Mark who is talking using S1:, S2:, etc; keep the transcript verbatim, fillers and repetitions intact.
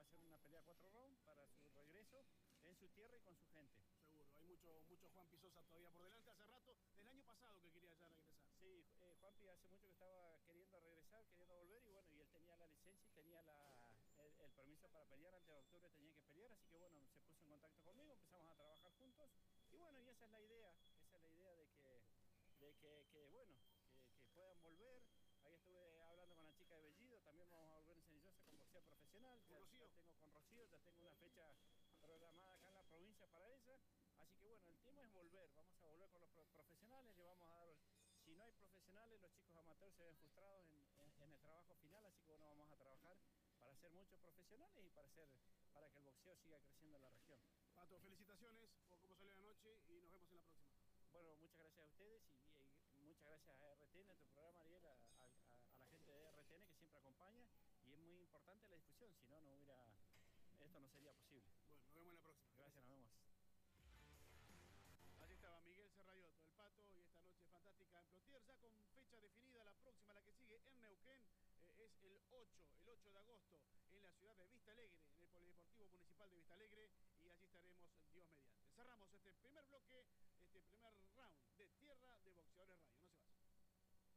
S1: a ser una pelea cuatro rounds para su regreso en su tierra y con su gente.
S2: Seguro, hay mucho, mucho Juan Pisosa todavía por delante. Hace rato, del año pasado que quería ya regresar.
S1: Sí, eh, Juanpi hace mucho que estaba queriendo regresar, queriendo volver, y bueno, y él tenía la licencia y tenía la, el, el permiso para pelear. Antes de octubre tenía que pelear, así que bueno, se puso en contacto conmigo, empezamos a trabajar juntos, y bueno, y esa es la idea, esa es la idea de que, de que, que bueno, que, que puedan volver. Ahí estuve hablando con la chica de Bellido, también vamos a volver en Cenillosa con boxeo profesional.
S2: ¿Con
S1: ya,
S2: Rocío?
S1: ya tengo con Rocío, ya tengo una fecha programada acá en la provincia para ella. Así que bueno, el tema es volver, vamos a volver con los pro profesionales, le vamos a dar, si no hay profesionales, los chicos amateurs se ven frustrados en, en, en el trabajo final, así que bueno, vamos a trabajar para ser muchos profesionales y para, ser, para que el boxeo siga creciendo en la región.
S2: Pato, felicitaciones por cómo salió la noche y nos vemos en la próxima.
S1: Bueno, muchas gracias a ustedes y, y muchas gracias a R T N, a tu programa, Ariel, a, a, a la gente de R T N que siempre acompaña, y es muy importante la difusión, si no, no hubiera, esto no sería posible.
S2: Bueno, nos vemos en la próxima.
S1: Gracias,
S2: gracias.
S1: nos vemos.
S2: Allí estaba Miguel Serrayoto, el Pato, y esta noche fantástica en Plotier, ya con fecha definida. La próxima, la que sigue en Neuquén, eh, es el ocho, el ocho de agosto, en la ciudad de Vista Alegre, en el Polideportivo Municipal de Vista Alegre, y allí estaremos, Dios mediante. Cerramos este primer bloque, este primer